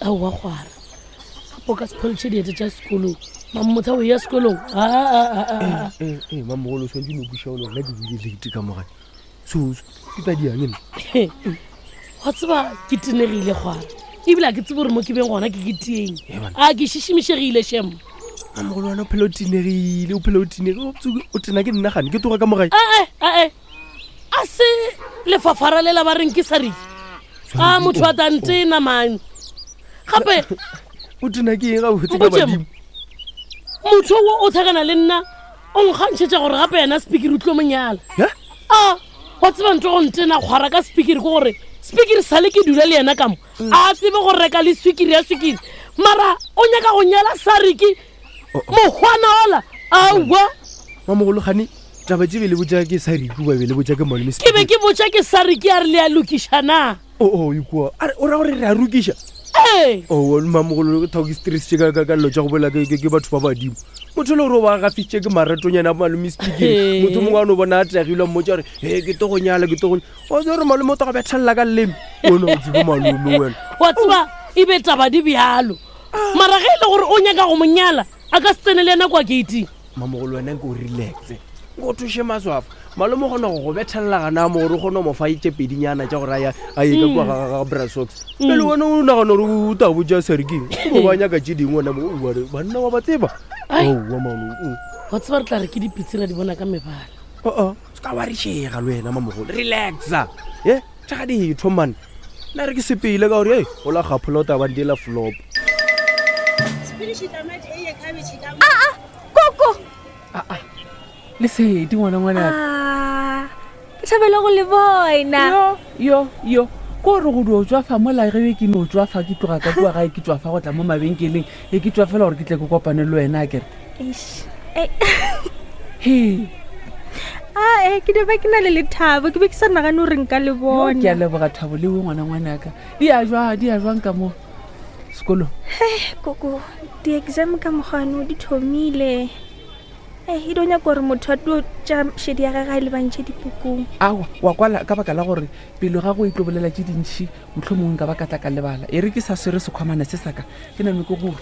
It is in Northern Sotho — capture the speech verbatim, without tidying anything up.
a wa khwara po ka spolche di tsa sekolo mamotha o ya sekolong a a a eh eh mamogolo so di no busha o le di di late ka moga so ipa di yang ne wa tsaba ke tenegile khwara ibila ke tsebore mo ke beng gona ke gitieng a ke shishimishegile shem mamogolo ana pelotinegile o pelotinege o tena ke nna gane ke toga ka moga a a a se le fafara le la ba reng ke sari a motho wa tante na man gape o tena ke ga o tse ka badimo motho o thagana le nna o nkgantšhetša gore gape yena speaker o tlo monyala a wa tseba ntho go ntena kgwara ka speaker ke gore speaker sale ke dula le yena kamo a tsebe go reka le swikiri ya swikiri mara o nyaka go nyala sariki mohwana ola awa mamogolo gane taba tse bele botsa ke sariki ba bele botsa ke malome ke be ke botsa ke sariki a re le a lokishana o o ikwa o ra gore re a rukisha eh o mamogolo talk stress ka ka ka lo tsa go bola ke ke batho ba badimo motho le gore ba ga fitse ke maratonyana malome speaking motho mongwe a no bona a tregilwe mo tsa re he ke to go nyala ke to go o tsa re malome o to ga bethalla ka lemme o no tse malome wena wa tsaba e be taba di bialo mara ge le gore o nyaka go monyala a ka tsene le yena kwa gate mamogolo wena go relax go thushe maswafa malome gona go bethalla gana mo re gona mo fa itse pedinyana tsa gore ya a e ka kwa ga brasox pele wena o na gona re o ta botsa seriki go ba nyaka tse dingwe na mo o re banna wa ba tseba o wa maolo wa tsaba re tla re ke dipitsira di bona ka mebala o o ska wa re shega le wena mamogolo relaxa ye tsa di thoman na re ke sepele ka gore hey o la gapolota ba ndela flop ah ah koko ah ah le se di ngwana ngwana ah ke thabela go le bona yo yo yo ko re go do tswa fa mola ge ke no tswa fa ke tloga ka kwa ga ke tswa fa go tla mo mabenkeleng e ke tswa fela gore ke tle go kopane le wena ke eish eh he ah eh ke de ba ke na le lethabo ke be ke sa nagane o reng ka le bona ke a leboga thabo le ngwana ngwana ka di a jwa di a jwang ka mo sekolo eh koko di exam ka mogano di thomile eh e donya gore motho a tlo tša shedi ya gaga le bantše dipukung awa wa kwala ka baka la gore pelo ga go itlobolela tše dintšhi mohlomongwe ka ba ka tla ka lebala e re ke sa swere sekhwamana se saka ke name ke go